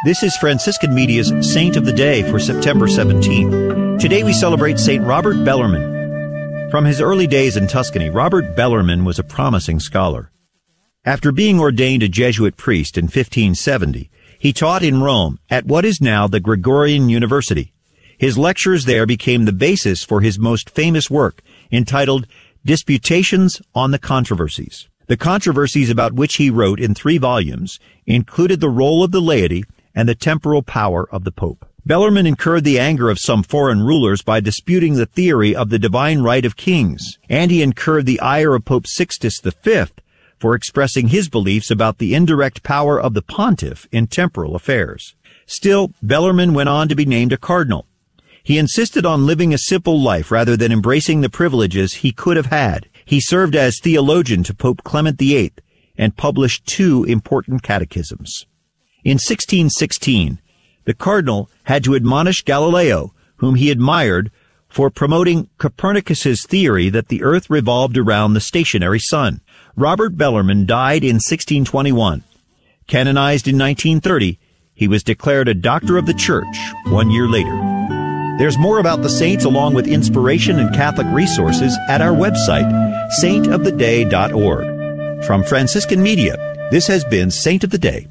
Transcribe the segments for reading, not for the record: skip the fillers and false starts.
This is Franciscan Media's Saint of the Day for September 17th. Today we celebrate St. Robert Bellarmine. From his early days in Tuscany, Robert Bellarmine was a promising scholar. After being ordained a Jesuit priest in 1570, he taught in Rome at what is now the Gregorian University. His lectures there became the basis for his most famous work, entitled Disputations on the Controversies. The controversies about which he wrote in 3 volumes included the role of the laity and the temporal power of the Pope. Bellarmine incurred the anger of some foreign rulers by disputing the theory of the divine right of kings, and he incurred the ire of Pope Sixtus V for expressing his beliefs about the indirect power of the pontiff in temporal affairs. Still, Bellarmine went on to be named a cardinal. He insisted on living a simple life rather than embracing the privileges he could have had. He served as theologian to Pope Clement VIII and published 2 important catechisms. In 1616, the cardinal had to admonish Galileo, whom he admired, for promoting Copernicus's theory that the earth revolved around the stationary sun. Robert Bellarmine died in 1621. Canonized in 1930, he was declared a Doctor of the Church 1 year later. There's more about the saints along with inspiration and Catholic resources at our website, saintoftheday.org. From Franciscan Media, this has been Saint of the Day.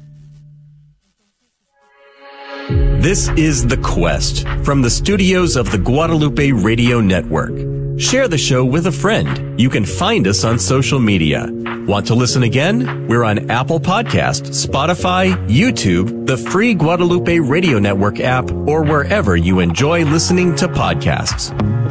This is The Quest from the studios of the Guadalupe Radio Network. Share the show with a friend. You can find us on social media. Want to listen again? We're on Apple Podcast, Spotify, YouTube, the free Guadalupe Radio Network app, or wherever you enjoy listening to podcasts.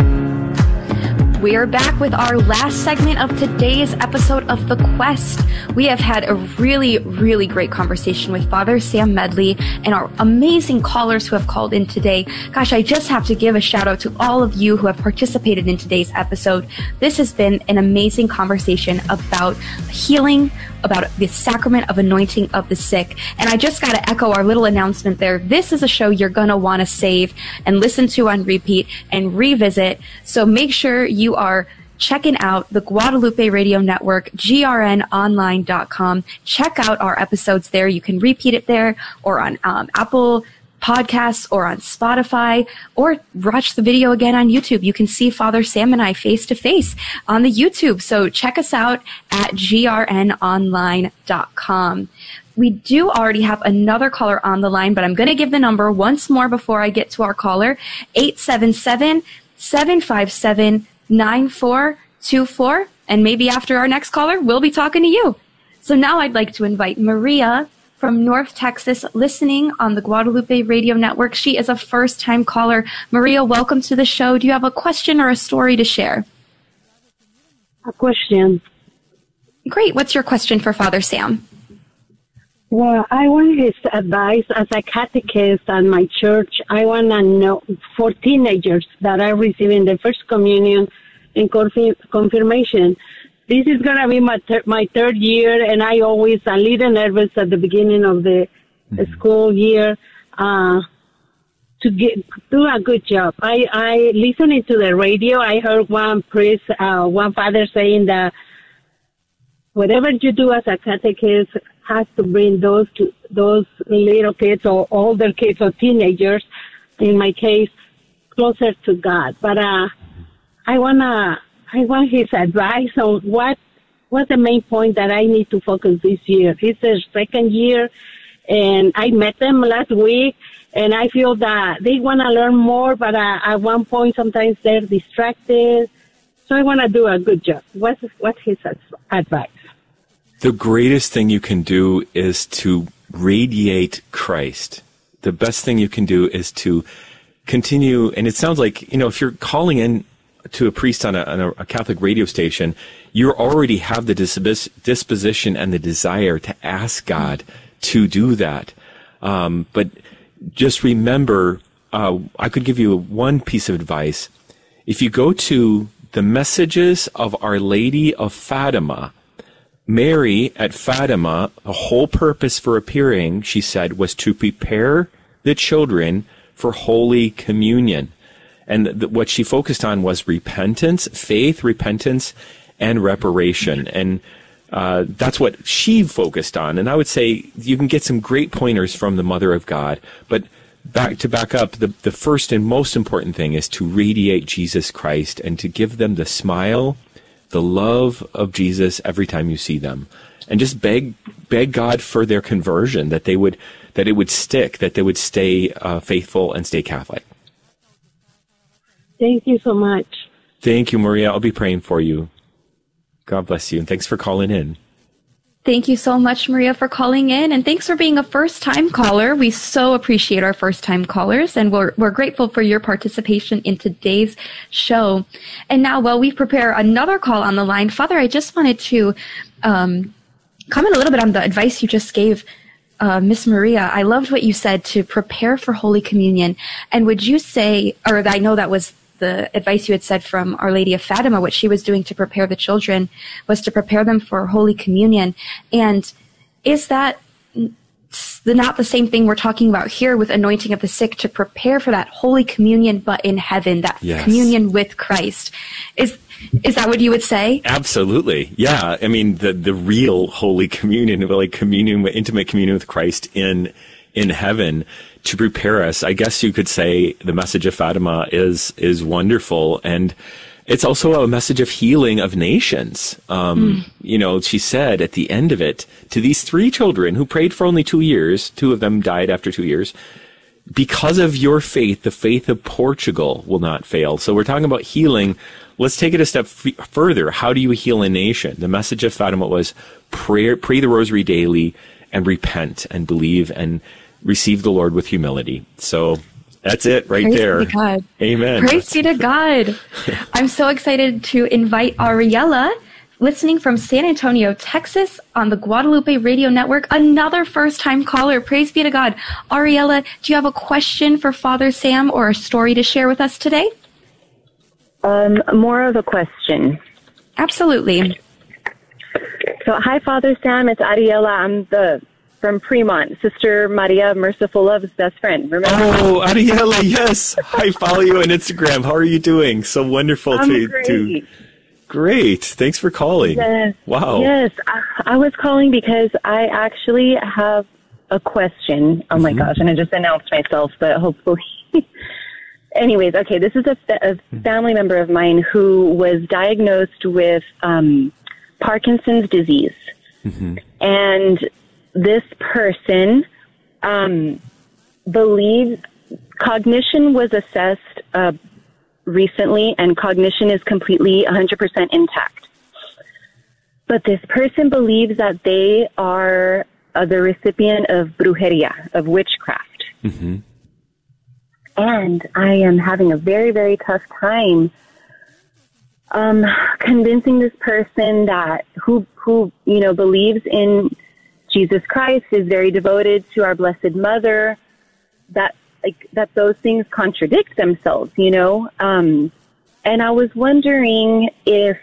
We are back with our last segment of today's episode of The Quest. We have had a really, really great conversation with Father Sam Medley and our amazing callers who have called in today. Gosh, I just have to give a shout out to all of you who have participated in today's episode. This has been an amazing conversation about healing, about the sacrament of anointing of the sick. And I just got to echo our little announcement there. This is a show you're going to want to save and listen to on repeat and revisit. So make sure you are checking out the Guadalupe Radio Network, grnonline.com. Check out our episodes there. You can repeat it there or on Apple Podcasts or on Spotify, or watch the video again on YouTube. You can see Father Sam and I face to face on the YouTube. So check us out at grnonline.com. We do already have another caller on the line, but I'm going to give the number once more before I get to our caller, 877-757-9424. And maybe after our next caller, we'll be talking to you. So now I'd like to invite Maria from North Texas, listening on the Guadalupe Radio Network. She is a first-time caller. Maria, welcome to the show. Do you have a question or a story to share? A question. Great. What's your question for Father Sam? Well, I want his advice as a catechist at my church. I want to know for teenagers that are receiving the first communion and confirmation. This is going to be my 3rd year, and I always a little nervous at the beginning of the school year to do a good job. I listening to the radio, I heard one priest, one father saying that whatever you do as a catechist has to bring those little kids or older kids or teenagers, in my case, closer to God. But I want his advice on what's the main point that I need to focus this year. It's their 2nd year, and I met them last week, and I feel that they want to learn more, but at one point sometimes they're distracted. So I want to do a good job. What's his advice? The greatest thing you can do is to radiate Christ. The best thing you can do is to continue, and it sounds like, if you're calling in to a priest on a Catholic radio station, you already have the disposition and the desire to ask God to do that. But just remember, I could give you one piece of advice. If you go to the messages of Our Lady of Fatima, Mary at Fatima, the whole purpose for appearing, she said, was to prepare the children for Holy Communion. And what she focused on was repentance, faith, repentance, and reparation. And That's what she focused on. And I would say you can get some great pointers from the Mother of God. But back up, the first and most important thing is to radiate Jesus Christ and to give them the smile, the love of Jesus every time you see them. And just beg God for their conversion, that it would stick, that they would stay faithful and stay Catholic. Thank you so much. Thank you, Maria. I'll be praying for you. God bless you, and thanks for calling in. Thank you so much, Maria, for calling in, and thanks for being a first-time caller. We so appreciate our first-time callers, and we're grateful for your participation in today's show. And now, while we prepare another call on the line, Father, I just wanted to comment a little bit on the advice you just gave Miss Maria. I loved what you said to prepare for Holy Communion. And would you say, or I know that was the advice you had said from Our Lady of Fatima, what she was doing to prepare the children was to prepare them for Holy Communion. And is that not the same thing we're talking about here with anointing of the sick, to prepare for that Holy Communion, but in heaven, that communion with Christ? Is that what you would say? Absolutely. Yeah. I mean, the real Holy Communion, like intimate communion with Christ in heaven, to prepare us. I guess you could say the message of Fatima is wonderful. And it's also a message of healing of nations. You know, she said at the end of it to these 3 children who prayed for only 2 years, 2 of them died after 2 years, because of your faith, the faith of Portugal will not fail. So we're talking about healing. Let's take it a step further. How do you heal a nation? The message of Fatima was pray the rosary daily and repent and believe and receive the Lord with humility. So that's it right there. Praise be to God. Amen. Praise be to God. I'm so excited to invite Ariella, listening from San Antonio, Texas, on the Guadalupe Radio Network, another first-time caller. Praise be to God. Ariella, do you have a question for Father Sam or a story to share with us today? More of a question. Absolutely. So, hi, Father Sam. It's Ariella. I'm from Fremont, Sister Maria Merciful Love's best friend. Remember? Oh, Ariella, yes. I follow you on Instagram. How are you doing? So wonderful great. Great. Thanks for calling. Yes. Wow. Yes. I was calling because I actually have a question. Oh, my gosh. And I just announced myself, but hopefully... Anyways, okay, this is a family member of mine who was diagnosed with Parkinson's disease. And this person believes cognition was assessed recently, and cognition is completely 100% intact. But this person believes that they are the recipient of brujeria, of witchcraft. And I am having a very, very tough time convincing this person that who you know believes in Jesus Christ, is very devoted to our Blessed Mother, that those things contradict themselves, you know. And I was wondering if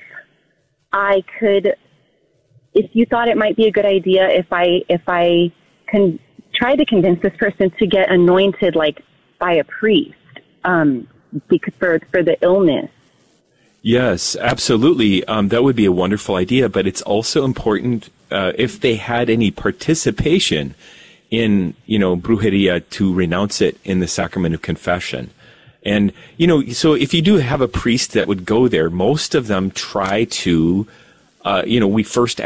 you thought it might be a good idea if I can try to convince this person to get anointed, like, by a priest, because for the illness. Yes, absolutely. That would be a wonderful idea, but it's also important if they had any participation in, you know, brujeria, to renounce it in the sacrament of confession. And, you know, so if you do have a priest that would go there, most of them try to, you know, we first